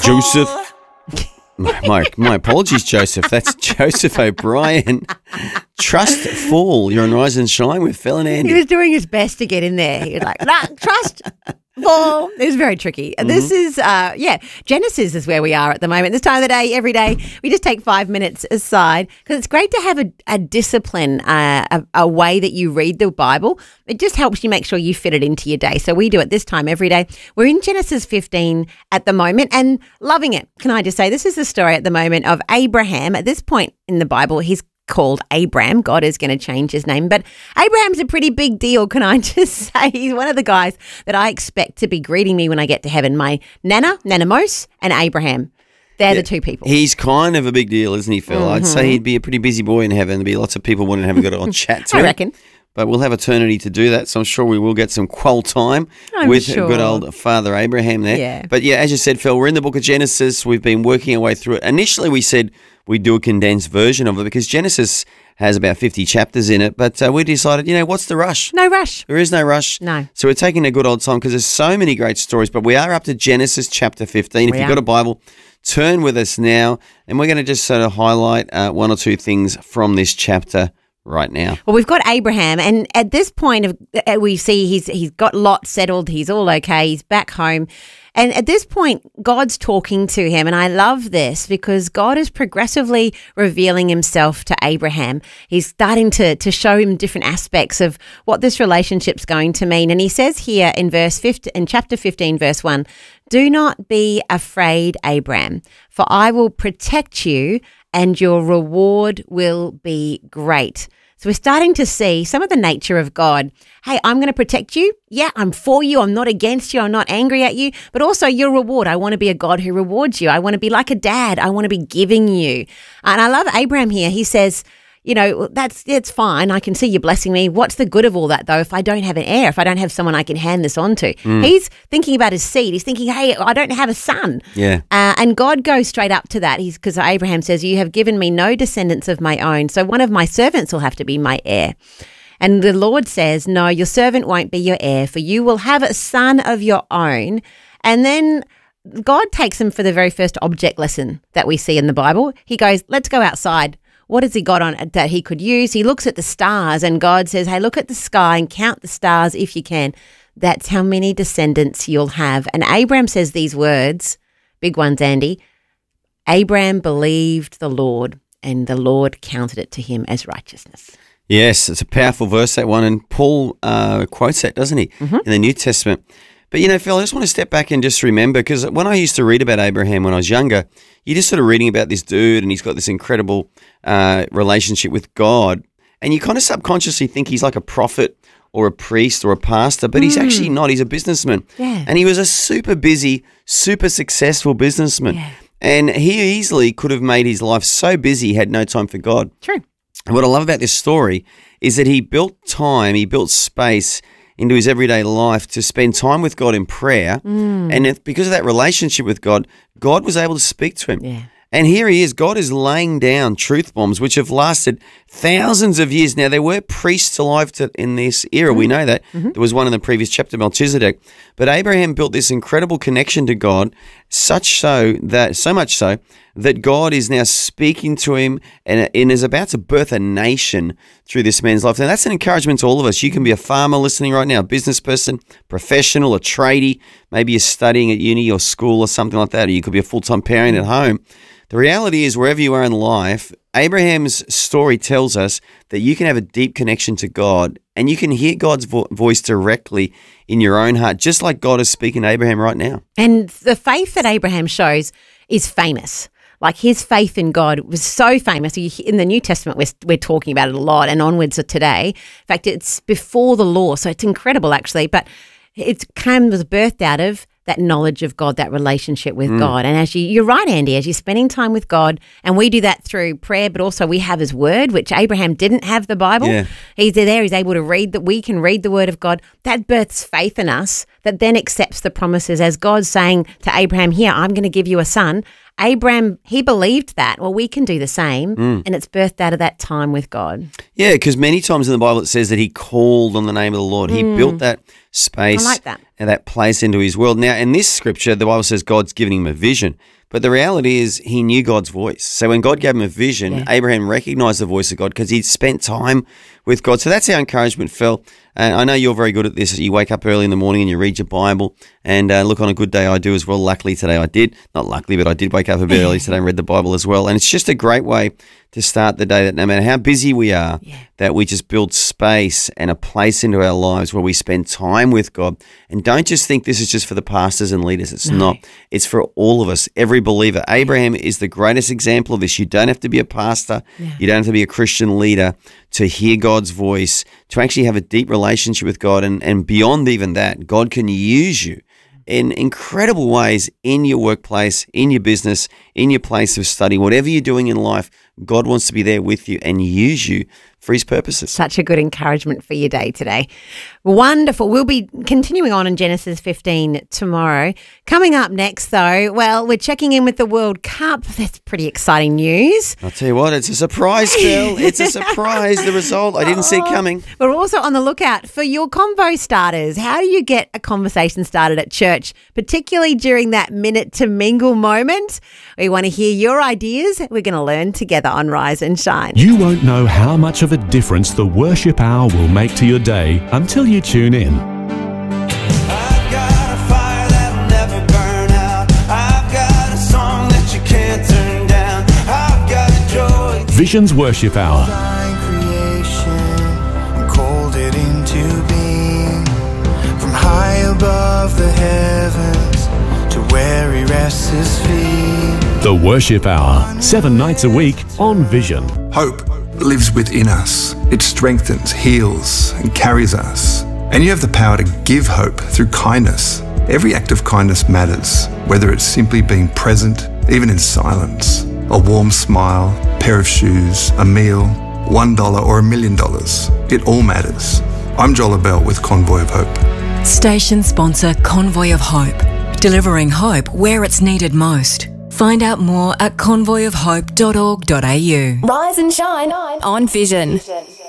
Joseph. My apologies, Joseph. That's Joseph O'Brien. Trust fall. You're on Rise and Shine with Phil and Andy. He was doing his best to get in there. He was like, nah, trust fall. It was very tricky. And this is, Genesis is where we are at the moment. This time of the day, every day, we just take 5 minutes aside because it's great to have a discipline, a way that you read the Bible. It just helps you make sure you fit it into your day. So we do it this time every day. We're in Genesis 15 at the moment and loving it. Can I just say, this is the story at the moment of Abraham. At this point in the Bible, he's called Abram. God is going to change his name, but Abraham's a pretty big deal. Can I just say, he's one of the guys that I expect to be greeting me when I get to heaven. My Nana Mose, and Abraham. They're the two people. He's kind of a big deal, isn't he, Phil? I'd say he'd be a pretty busy boy in heaven. There'd be lots of people wanting to have a good chat to him. I reckon. But we'll have eternity to do that, so I'm sure we will get some qual time with good old Father Abraham there. Yeah. But yeah, as you said, Phil, we're in the book of Genesis. We've been working our way through it. Initially, we said we'd do a condensed version of it because Genesis has about 50 chapters in it. But we decided, what's the rush? No rush. There is no rush. No. So we're taking a good old time because there's so many great stories. But we are up to Genesis chapter 15. If you've got a Bible, turn with us now. And we're going to just sort of highlight one or two things from this chapter right now. Well, we've got Abraham, and at this point, we see he's got Lot settled. He's all okay. He's back home. And at this point, God's talking to him, and I love this because God is progressively revealing himself to Abraham. He's starting to show him different aspects of what this relationship's going to mean. And he says here in chapter 15, verse 1, "Do not be afraid, Abraham, for I will protect you and your reward will be great." So we're starting to see some of the nature of God. Hey, I'm going to protect you. Yeah, I'm for you. I'm not against you. I'm not angry at you. But also your reward. I want to be a God who rewards you. I want to be like a dad. I want to be giving you. And I love Abraham here. He says, it's fine. I can see you blessing me. What's the good of all that, though, if I don't have an heir, if I don't have someone I can hand this on to? He's thinking about his seed. He's thinking, hey, I don't have a son. Yeah. And God goes straight up to that. Because Abraham says, you have given me no descendants of my own, so one of my servants will have to be my heir. And the Lord says, no, your servant won't be your heir, for you will have a son of your own. And then God takes him for the very first object lesson that we see in the Bible. He goes, let's go outside. What has he got on that he could use? He looks at the stars and God says, hey, look at the sky and count the stars if you can. That's how many descendants you'll have. And Abraham says these words, big ones, Andy. Abraham believed the Lord and the Lord counted it to him as righteousness. Yes, it's a powerful verse, that one. And Paul quotes that, doesn't he, in the New Testament. But, Phil, I just want to step back and just remember, because when I used to read about Abraham when I was younger, you're just sort of reading about this dude and he's got this incredible relationship with God. And you kind of subconsciously think he's like a prophet or a priest or a pastor, but he's actually not. He's a businessman. Yeah. And he was a super busy, super successful businessman. Yeah. And he easily could have made his life so busy he had no time for God. True. And what I love about this story is that he built time, he built space into his everyday life to spend time with God in prayer. And because of that relationship with God, God was able to speak to him. Yeah. And here he is. God is laying down truth bombs, which have lasted thousands of years. Now, there were priests alive in this era. We know that. There was one in the previous chapter, Melchizedek. But Abraham built this incredible connection to God, so much so that God is now speaking to him and is about to birth a nation through this man's life. Now, that's an encouragement to all of us. You can be a farmer listening right now, a business person, professional, a tradie. Maybe you're studying at uni or school or something like that, or you could be a full-time parent at home. The reality is, wherever you are in life, Abraham's story tells us that you can have a deep connection to God and you can hear God's voice directly in your own heart, just like God is speaking to Abraham right now. And the faith that Abraham shows is famous. Like his faith in God was so famous. In the New Testament, we're talking about it a lot and onwards of today. In fact, it's before the law, so it's incredible actually. But it was birthed out of that knowledge of God, that relationship with God. And you're right, Andy, as you're spending time with God, and we do that through prayer, but also we have his word, which Abraham didn't have the Bible. Yeah. He's there, he's able to read that. We can read the word of God. That births faith in us that then accepts the promises as God's saying to Abraham, here, I'm going to give you a son. Abraham, he believed that. Well, we can do the same, and it's birthed out of that time with God. Yeah, because many times in the Bible it says that he called on the name of the Lord. He built that space. I like that. And that place into his world. Now, in this scripture, the Bible says God's given him a vision. But the reality is he knew God's voice. So when God gave him a vision, Abraham recognized the voice of God because he'd spent time with God. So that's how encouragement fell. I know you're very good at this. You wake up early in the morning and you read your Bible. And look, on a good day, I do as well. Luckily today I did. Not luckily, but I did wake up a bit early today and read the Bible as well. And it's just a great way to start the day that no matter how busy we are, that we just build space and a place into our lives where we spend time with God. And don't just think this is just for the pastors and leaders. It's not. It's for all of us, every believer. Abraham is the greatest example of this. You don't have to be a pastor. You don't have to be a Christian leader to hear God's voice, to actually have a deep relationship with God. And beyond even that, God can use you in incredible ways in your workplace, in your business, in your place of study, whatever you're doing in life. God wants to be there with you and use you for his purposes. Such a good encouragement for your day today. Wonderful. We'll be continuing on in Genesis 15 tomorrow. Coming up next, though, well, we're checking in with the World Cup. That's pretty exciting news. I'll tell you what, it's a surprise, Phil. It's a surprise, the result. I didn't see it coming. We're also on the lookout for your convo starters. How do you get a conversation started at church, particularly during that minute to mingle moment? We want to hear your ideas. We're going to learn together on Rise and Shine. You won't know how much of a difference the worship hour will make to your day until you tune in. I've got a fire that'll never burn out. I've got a song that you can't turn down. I've got a joy. Vision's Worship Hour. Creation and called it into being. From high above the heavens to where he rests his feet. The Worship Hour, 7 nights a week on Vision. Hope lives within us. It strengthens, heals, and carries us. And you have the power to give hope through kindness. Every act of kindness matters, whether it's simply being present, even in silence, a warm smile, pair of shoes, a meal, $1 or $1 million. It all matters. I'm Joel Abell with Convoy of Hope. Station sponsor Convoy of Hope, delivering hope where it's needed most. Find out more at convoyofhope.org.au. Rise and shine on Vision.